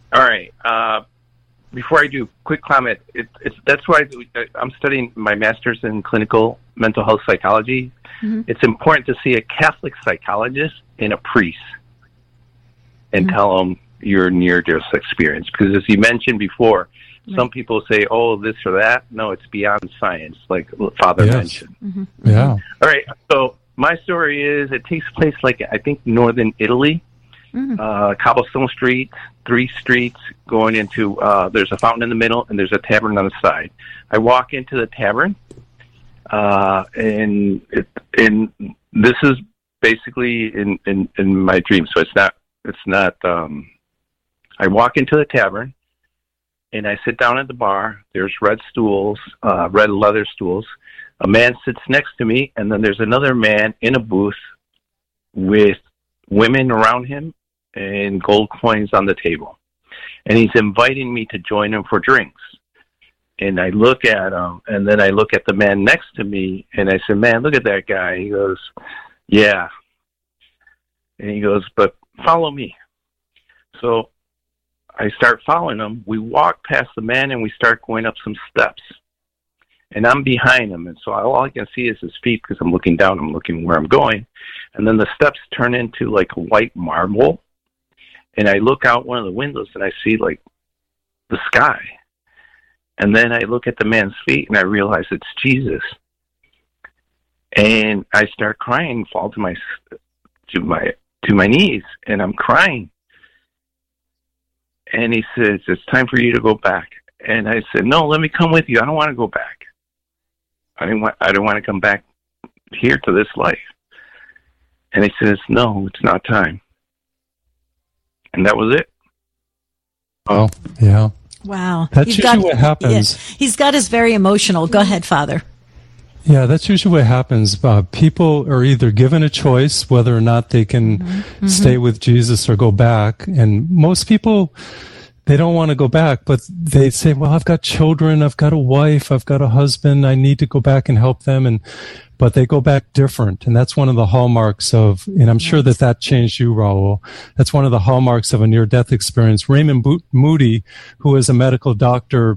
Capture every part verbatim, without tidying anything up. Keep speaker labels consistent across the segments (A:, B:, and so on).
A: All right. Uh, before I do, quick comment. It, it's that's why I'm studying my master's in clinical mental health psychology. Mm-hmm. It's important to see a Catholic psychologist and a priest and mm-hmm. tell them your near-death experience. Because as you mentioned before, right. some people say, oh, this or that. No, it's beyond science, like Father yes. mentioned.
B: Mm-hmm. Yeah.
A: All right. So my story is it takes place, like, I think, northern Italy. Mm-hmm. Uh, cobblestone streets, three streets going into, uh, there's a fountain in the middle and there's a tavern on the side. I walk into the tavern, uh, and it, and this is basically in, in, in my dream. So it's not, it's not, um, I walk into the tavern and I sit down at the bar. There's red stools, uh, red leather stools. A man sits next to me, and then there's another man in a booth with women around him and gold coins on the table. And he's inviting me to join him for drinks. And I look at him, and then I look at the man next to me, and I said, man, look at that guy. He goes, yeah. And he goes, but follow me. So I start following him. We walk past the man, and we start going up some steps. And I'm behind him, and so all I can see is his feet because I'm looking down, I'm looking where I'm going. And then the steps turn into like a white marble. And I look out one of the windows and I see like the sky. And then I look at the man's feet and I realize it's Jesus. And I start crying, fall to my to my to my knees, and I'm crying. And he says, it's time for you to go back. And I said, no, let me come with you. I don't want to go back. I don't want I don't want to come back here to this life. And he says, no, it's not time. And that was it.
B: Oh, yeah.
C: Wow.
B: That's usually got, what happens.
C: Yeah. He's got us very emotional. Go ahead, Father.
B: Yeah, that's usually what happens. Uh, people are either given a choice whether or not they can mm-hmm. stay with Jesus or go back. And most people, they don't want to go back, but they say, well, I've got children, I've got a wife, I've got a husband, I need to go back and help them. And but they go back different. And that's one of the hallmarks of, and I'm sure that that changed you, Raul. That's one of the hallmarks of a near-death experience. Raymond Bo- Moody, who is a medical doctor,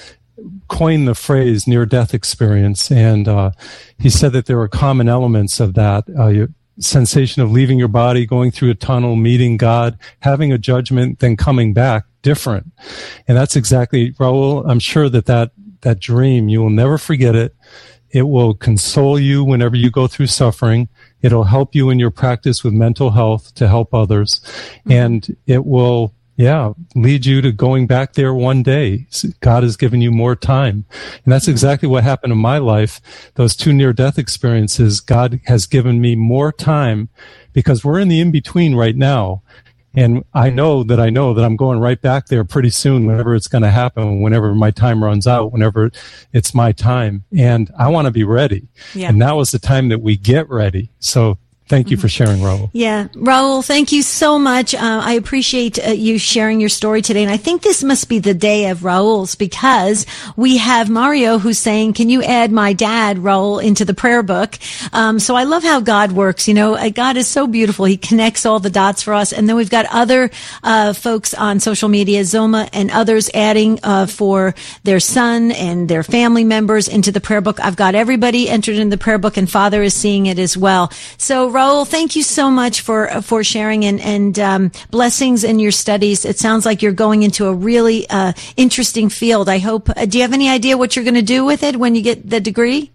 B: coined the phrase near-death experience. And uh, he said that there were common elements of that. Uh, your sensation of leaving your body, going through a tunnel, meeting God, having a judgment, then coming back different. And that's exactly, Raul, I'm sure that that, that dream, you will never forget it. It will console you whenever you go through suffering. It'll help you in your practice with mental health to help others. Mm-hmm. And it will, yeah, lead you to going back there one day. God has given you more time. And that's exactly what happened in my life. Those two near-death experiences, God has given me more time because we're in the in-between right now. And I know that I know that I'm going right back there pretty soon, whenever it's going to happen, whenever my time runs out, whenever it's my time. And I want to be ready. Yeah. And now is the time that we get ready. So thank you for sharing, Raul.
C: Yeah. Raul, thank you so much. Uh, I appreciate uh, you sharing your story today. And I think this must be the day of Raul's because we have Mario who's saying, can you add my dad, Raul, into the prayer book? Um, so I love how God works. You know, uh, God is so beautiful. He connects all the dots for us. And then we've got other uh, folks on social media, Zoma and others adding uh, for their son and their family members into the prayer book. I've got everybody entered in the prayer book and Father is seeing it as well. So Raul, thank you so much for for sharing and, and um, blessings in your studies. It sounds like you're going into a really uh, interesting field. I hope. Uh, do you have any idea what you're going to do with it when you get the degree?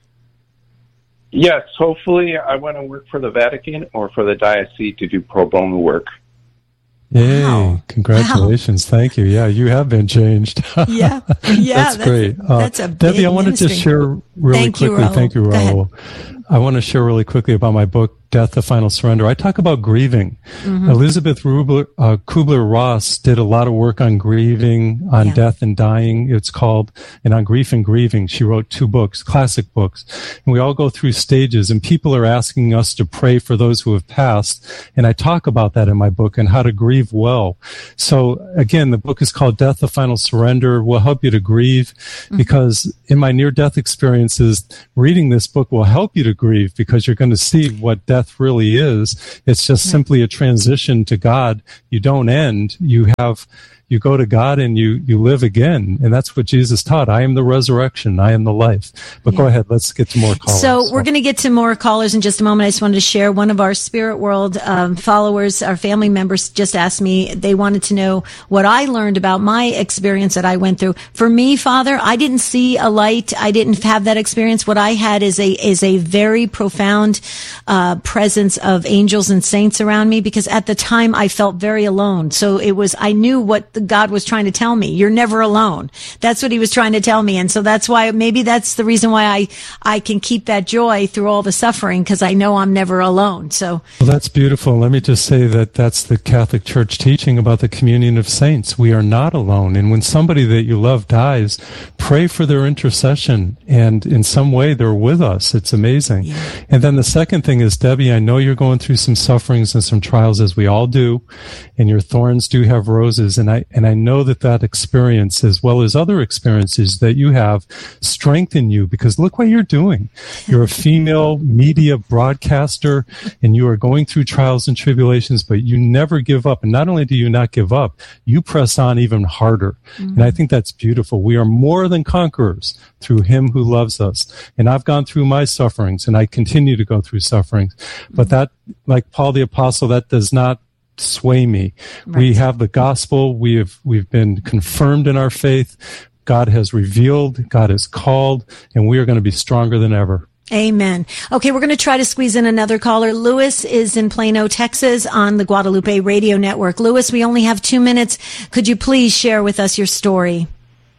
A: Yes, hopefully I want to work for the Vatican or for the diocese to do pro bono work.
B: Yay, wow. Congratulations. Wow. Thank you. Yeah, you have been changed.
C: yeah, yeah.
B: That's, that's great. Uh,
C: that's a big
B: Debbie, I wanted
C: ministry.
B: to share really
C: Thank
B: quickly.
C: You, Raul.
B: Thank you, Raul. I want to share really quickly about my book, Death, the Final Surrender. I talk about grieving. Mm-hmm. Elizabeth Rubler, uh, Kubler-Ross did a lot of work on grieving, on yeah. death and dying, it's called, and on grief and grieving. She wrote two books, classic books. And we all go through stages, and people are asking us to pray for those who have passed. And I talk about that in my book and how to grieve well. So, again, the book is called Death, the Final Surrender. Will help you to grieve mm-hmm. because in my near-death experiences, reading this book will help you to grieve because you're going to see what death really is. It's just right. simply a transition to God. You don't end. You have, you go to God and you, you live again. And that's what Jesus taught. I am the resurrection. I am the life. But yeah. Go ahead. Let's get to more callers.
C: So we're going to get to more callers in just a moment. I just wanted to share one of our Spirit World um, followers, our family members just asked me, they wanted to know what I learned about my experience that I went through. For me, Father, I didn't see a light. I didn't have that experience. What I had is a, is a very profound uh, presence of angels and saints around me, because at the time I felt very alone. So it was, I knew what the God was trying to tell me. You're never alone. That's what he was trying to tell me. And so that's why, maybe that's the reason why I, I can keep that joy through all the suffering, because I know I'm never alone. So.
B: Well, that's beautiful. Let me just say that that's the Catholic Church teaching about the communion of saints. We are not alone. And when somebody that you love dies, pray for their intercession. And in some way, they're with us. It's amazing. Yeah. And then the second thing is, Debbie, I know you're going through some sufferings and some trials, as we all do, and your thorns do have roses. And I, and I know that that experience, as well as other experiences that you have, strengthen you, because look what you're doing. You're a female media broadcaster, and you are going through trials and tribulations, but you never give up. And not only do you not give up, you press on even harder. Mm-hmm. And I think that's beautiful. We are more than conquerors through him who loves us. And I've gone through my sufferings, and I continue to go through sufferings. But that, like Paul the Apostle, that does not sway me. Right. We have the gospel. We have, we've been confirmed in our faith. God has revealed, God has called, and we are going to be stronger than ever.
C: Amen. Okay, we're going to try to squeeze in another caller. Lewis is in Plano, Texas, on the Guadalupe Radio Network. Lewis, we only have two minutes. Could you please share with us your story?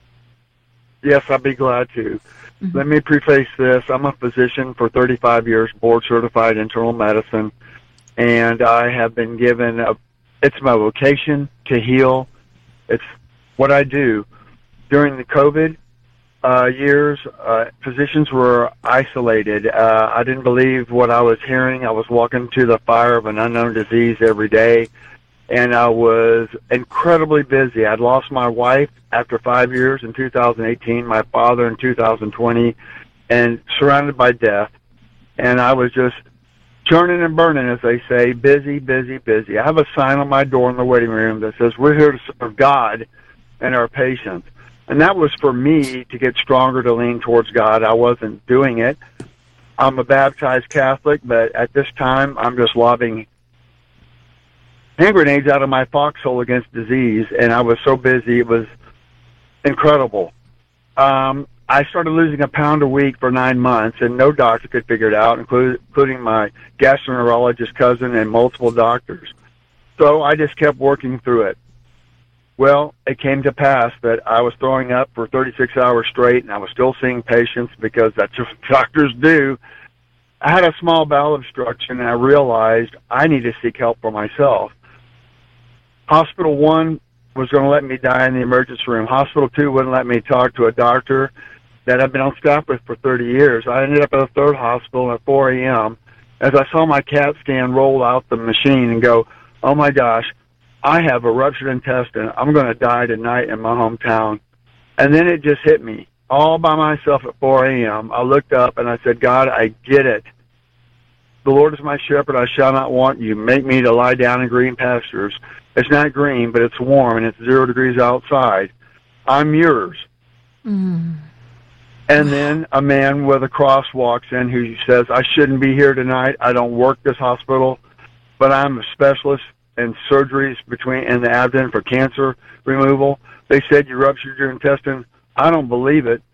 D: Yes, I'd be glad to. Mm-hmm. Let me preface this. I'm a physician for thirty-five years, board-certified internal medicine, and I have been given a, it's my vocation to heal. It's what I do. During the COVID uh, years, uh, physicians were isolated. Uh, I didn't believe what I was hearing. I was walking to the fire of an unknown disease every day, and I was incredibly busy. I'd lost my wife after five years in two thousand eighteen, my father in two thousand twenty, and surrounded by death. And I was just churning and burning, as they say, busy, busy, busy. I have a sign on my door in the waiting room that says, "We're here to serve God and our patients." And that was for me to get stronger, to lean towards God. I wasn't doing it. I'm a baptized Catholic, but at this time, I'm just lobbing hand grenades out of my foxhole against disease, and I was so busy, it was incredible. Um, I started losing a pound a week for nine months, and no doctor could figure it out, including my gastroenterologist cousin and multiple doctors. So I just kept working through it. Well, it came to pass that I was throwing up for thirty-six hours straight, and I was still seeing patients because that's what doctors do. I had a small bowel obstruction, and I realized I need to seek help for myself. Hospital one was going to let me die in the emergency room. Hospital two wouldn't let me talk to a doctor that I've been on staff with for thirty years. I ended up at a third hospital at four a.m. as I saw my CAT scan roll out the machine and go, oh my gosh, I have a ruptured intestine. I'm going to die tonight in my hometown. And then it just hit me all by myself at four a.m. I looked up and I said, God, I get it. The Lord is my shepherd. I shall not want you. Make me to lie down in green pastures. It's not green, but it's warm and it's zero degrees outside. I'm yours. Mm. And then a man with a cross walks in who says, I shouldn't be here tonight. I don't work this hospital, but I'm a specialist in surgeries between in the abdomen for cancer removal. They said you ruptured your intestine. I don't believe it.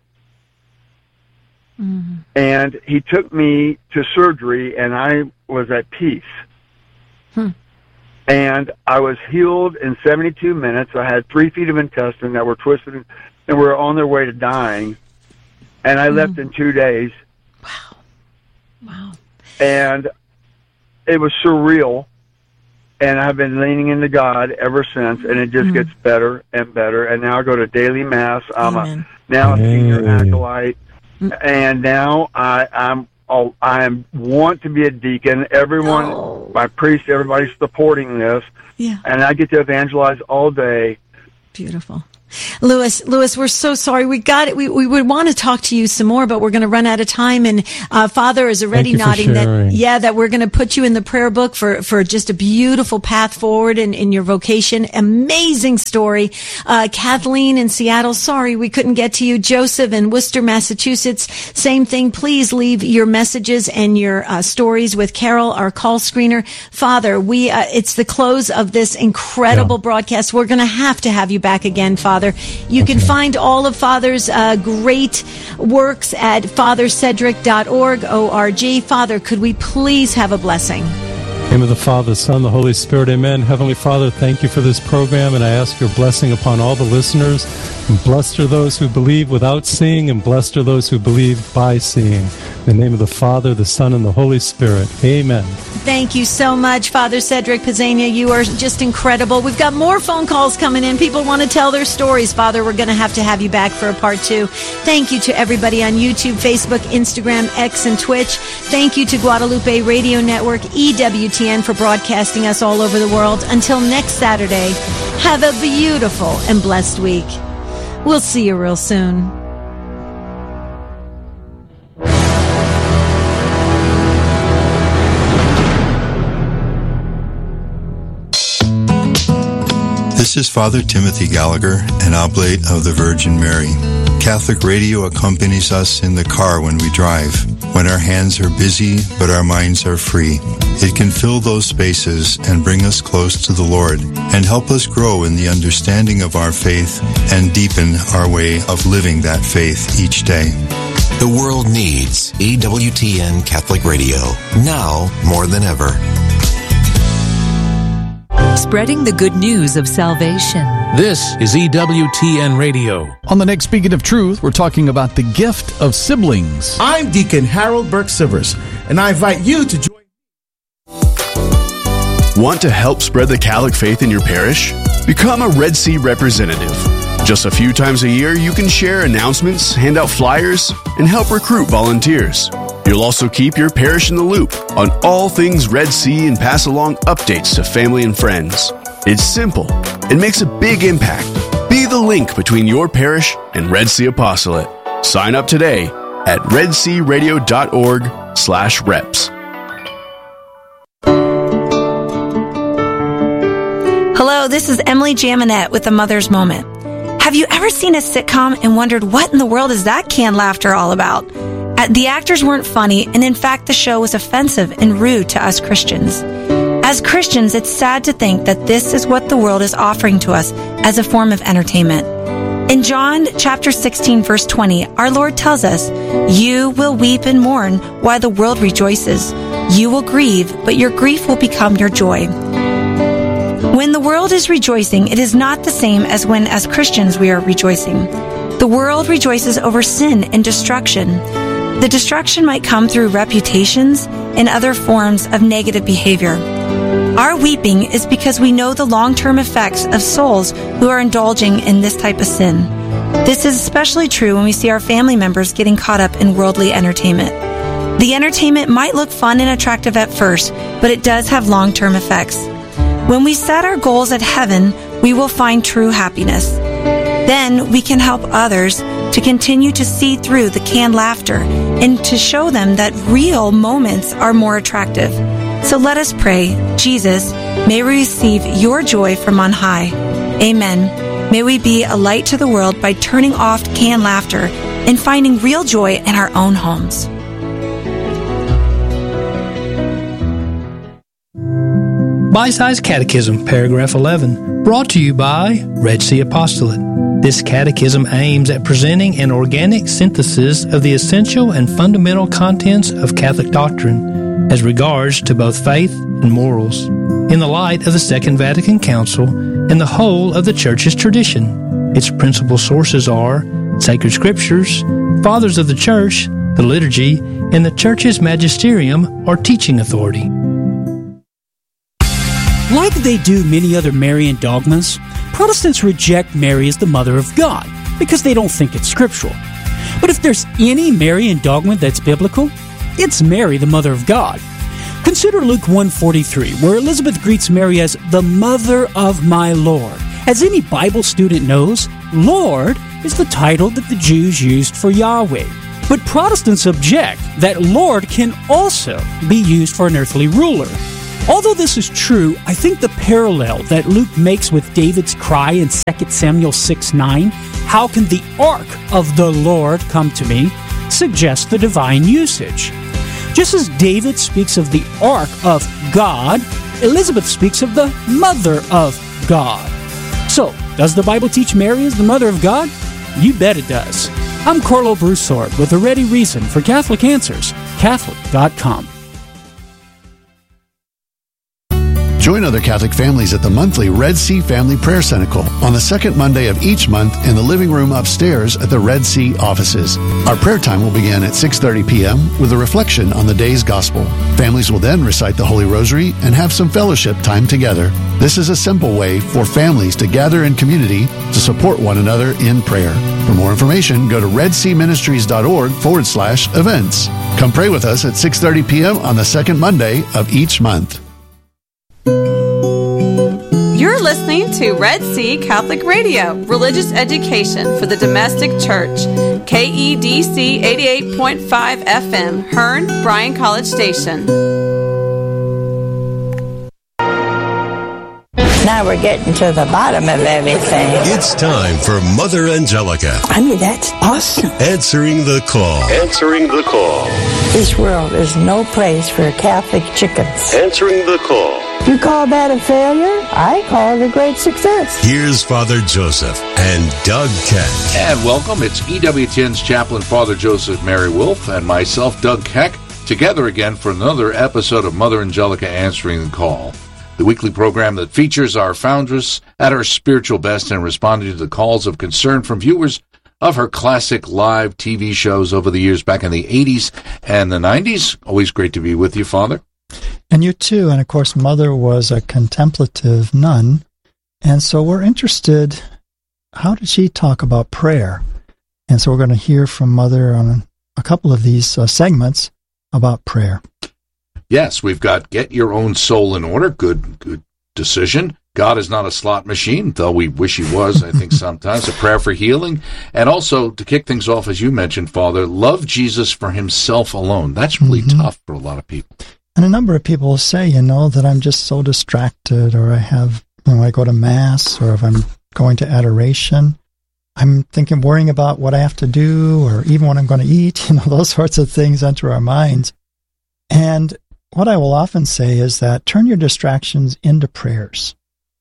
D: Mm-hmm. And he took me to surgery, and I was at peace. Hmm. And I was healed in seventy-two minutes. I had three feet of intestine that were twisted and were on their way to dying. And I mm. left in two days.
C: Wow. Wow.
D: And it was surreal. And I've been leaning into God ever since, and it just mm. gets better and better. And now I go to daily mass. I'm a, now a senior acolyte. Mm. And now I, I'm oh, I want to be a deacon. Everyone, oh. my priest, everybody's supporting this.
C: Yeah.
D: And I get to evangelize all day.
C: Beautiful. Louis, Louis, we're so sorry. We got it. We, we would want to talk to you some more, but we're going to run out of time. And, uh, Father is already nodding that, yeah, that we're going to put you in the prayer book for, for just a beautiful path forward in, in your vocation. Amazing story. Uh, Kathleen in Seattle, sorry we couldn't get to you. Joseph in Worcester, Massachusetts, same thing. Please leave your messages and your, uh, stories with Carol, our call screener. Father, we, uh, it's the close of this incredible yeah. broadcast. We're going to have to have you back again, Father. You okay. can find all of Father's uh, great works at father cedric dot org, O R G. Father, could we please have a blessing?
B: In the name of the Father, the Son, the Holy Spirit, amen. Heavenly Father, thank you for this program, and I ask your blessing upon all the listeners. And blessed are those who believe without seeing, and blessed are those who believe by seeing. In the name of the Father, the Son, and the Holy Spirit, amen.
C: Thank you so much, Father Cedric Pizzania. You are just incredible. We've got more phone calls coming in. People want to tell their stories. Father, we're going to have to have you back for a part two. Thank you to everybody on YouTube, Facebook, Instagram, X, and Twitch. Thank you to Guadalupe Radio Network, E W T N, for broadcasting us all over the world. Until next Saturday, have a beautiful and blessed week. We'll see you real soon.
E: This is Father Timothy Gallagher, an oblate of the Virgin Mary. Catholic radio accompanies us in the car when we drive, when our hands are busy but our minds are free. It can fill those spaces and bring us close to the Lord and help us grow in the understanding of our faith and deepen our way of living that faith each day.
F: The world needs E W T N Catholic Radio, now more than ever.
G: Spreading the good news of salvation.
H: This is E W T N Radio.
I: On the next Beacon of Truth, we're talking about the gift of siblings.
J: I'm Deacon Harold Burke-Sivers, and I invite you to join.
K: Want to help spread the Catholic faith in your parish? Become a Red Sea representative. Just a few times a year, you can share announcements, hand out flyers, and help recruit volunteers. You'll also keep your parish in the loop on all things Red Sea and pass along updates to family and friends. It's simple. It makes a big impact. Be the link between your parish and Red Sea Apostolate. Sign up today at redsearadio.org slash reps.
L: Hello, this is Emily Jaminet with A Mother's Moment. Have you ever seen a sitcom and wondered what in the world is that canned laughter all about? The actors weren't funny, and in fact, the show was offensive and rude to us Christians. As Christians, it's sad to think that this is what the world is offering to us as a form of entertainment. In John chapter sixteen, verse twenty, our Lord tells us, "You will weep and mourn while the world rejoices. You will grieve, but your grief will become your joy." When the world is rejoicing, it is not the same as when, as Christians, we are rejoicing. The world rejoices over sin and destruction. The destruction might come through reputations and other forms of negative behavior. Our weeping is because we know the long-term effects of souls who are indulging in this type of sin. This is especially true when we see our family members getting caught up in worldly entertainment. The entertainment might look fun and attractive at first, but it does have long-term effects. When we set our goals at heaven, we will find true happiness. Then we can help others to continue to see through the canned laughter and to show them that real moments are more attractive. So let us pray, Jesus, may we receive your joy from on high. Amen. May we be a light to the world by turning off canned laughter and finding real joy in our own homes.
M: Bite-Sized Catechism, Paragraph eleven, brought to you by Red Sea Apostolate. This catechism aims at presenting an organic synthesis of the essential and fundamental contents of Catholic doctrine as regards to both faith and morals, in the light of the Second Vatican Council and the whole of the Church's tradition. Its principal sources are sacred scriptures, fathers of the Church, the liturgy, and the Church's magisterium or teaching authority.
N: Like they do many other Marian dogmas, Protestants reject Mary as the Mother of God because they don't think it's scriptural. But if there's any Marian dogma that's biblical, it's Mary, the Mother of God. Consider Luke one forty-three, where Elizabeth greets Mary as the Mother of my Lord, As any Bible student knows, Lord is the title that the Jews used for Yahweh. But Protestants object that Lord can also be used for an earthly ruler. Although this is true, I think the parallel that Luke makes with David's cry in Second Samuel six nine, "How can the ark of the Lord come to me?" suggests the divine usage. Just as David speaks of the ark of God, Elizabeth speaks of the mother of God. So, does the Bible teach Mary as the mother of God? You bet it does. I'm Carlo Broussard with a ready reason for Catholic Answers, Catholic dot com.
K: Join other Catholic families at the monthly Red Sea Family Prayer Cenacle on the second Monday of each month in the living room upstairs at the Red Sea offices. Our prayer time will begin at six thirty p.m. with a reflection on the day's gospel. Families will then recite the Holy Rosary and have some fellowship time together. This is a simple way for families to gather in community to support one another in prayer. For more information, go to redseaministries.org forward slash events. Come pray with us at six thirty p.m. on the second Monday of each month.
O: You're listening to Red Sea Catholic Radio, religious education for the domestic church. K E D C eighty-eight point five F M, Hearn, Bryan College Station.
P: Now we're getting to the bottom of everything.
Q: It's time for Mother Angelica.
P: I mean, that's awesome.
Q: Answering the call. Answering the call.
P: This world is no place for Catholic chickens.
Q: Answering the call.
P: You call that a failure? I call it a great success.
Q: Here's Father Joseph and Doug Keck.
H: And welcome. It's E W T N's chaplain, Father Joseph Mary Wolf, and myself, Doug Keck, together again for another episode of Mother Angelica Answering the Call, the weekly program that features our foundress at her spiritual best and responding to the calls of concern from viewers of her classic live T V shows over the years back in the eighties and the nineties. Always great to be with you, Father.
R: And you too. And of course, Mother was a contemplative nun. And so we're interested, how did she talk about prayer? And so we're going to hear from Mother on a couple of these uh, segments about prayer.
H: Yes, we've got Get Your Own Soul in Order. Good, good decision. God is not a slot machine, though we wish he was, I think, sometimes. A prayer for healing. And also, to kick things off, as you mentioned, Father, love Jesus for himself alone. That's really mm-hmm. tough for a lot of people.
R: And a number of people say, you know, that I'm just so distracted, or I have, when I go to Mass, or if I'm going to adoration, I'm thinking, worrying about what I have to do, or even what I'm going to eat, you know, those sorts of things enter our minds. And what I will often say is that turn your distractions into prayers.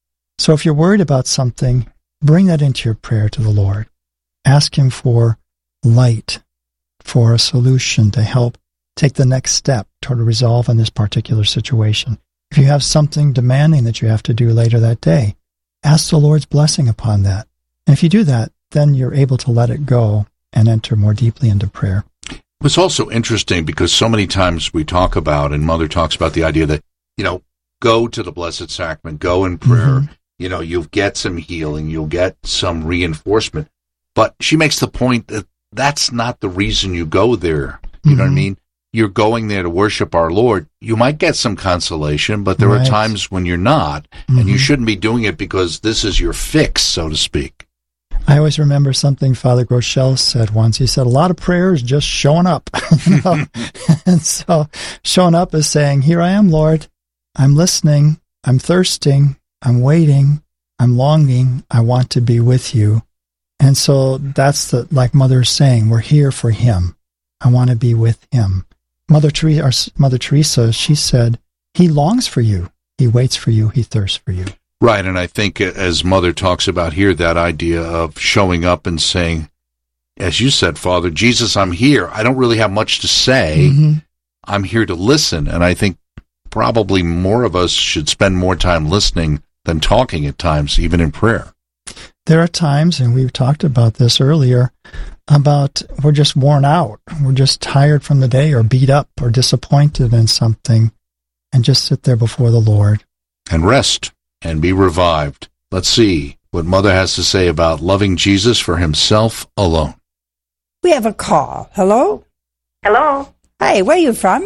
R: So if you're worried about something, bring that into your prayer to the Lord. Ask him for light, for a solution to help take the next step toward a resolve in this particular situation. If you have something demanding that you have to do later that day, ask the Lord's blessing upon that. And if you do that, then you're able to let it go and enter more deeply into prayer.
H: It's also interesting because so many times we talk about, and Mother talks about the idea that, you know, go to the Blessed Sacrament, go in prayer, mm-hmm. you know, you'll get some healing, you'll get some reinforcement. But she makes the point that that's not the reason you go there. You mm-hmm. know what I mean? You're going there to worship our Lord. You might get some consolation, but there right. are times when you're not, mm-hmm. and you shouldn't be doing it because this is your fix, so to speak.
R: I always remember something Father Groeschel said once. He said, a lot of prayer is just showing up. You know? And so showing up is saying, here I am, Lord. I'm listening. I'm thirsting. I'm waiting. I'm longing. I want to be with you. And so that's the, like Mother's saying, we're here for him. I want to be with him. Mother Teresa, or Mother Teresa, she said, he longs for you. He waits for you. He thirsts for you.
H: Right, and I think as Mother talks about here, that idea of showing up and saying, as you said, Father, Jesus, I'm here. I don't really have much to say. Mm-hmm. I'm here to listen. And I think probably more of us should spend more time listening than talking at times, even in prayer.
R: There are times, and we've talked about this earlier, about we're just worn out. We're just tired from the day or beat up or disappointed in something, and just sit there before the Lord.
H: And rest. And be revived. Let's see what Mother has to say about loving Jesus for himself alone.
P: We have a call. Hello?
S: Hello?
P: Hi, where are you from?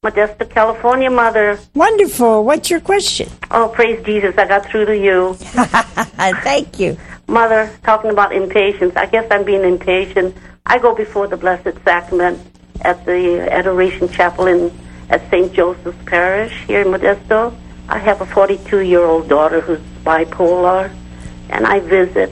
S: Modesto, California, Mother.
P: Wonderful. What's your question?
S: Oh, praise Jesus. I got through to you.
P: Thank you.
S: Mother, talking about impatience. I guess I'm being impatient. I go before the Blessed Sacrament at the Adoration Chapel in at Saint Joseph's Parish here in Modesto. I have a forty-two-year-old daughter who's bipolar, and I visit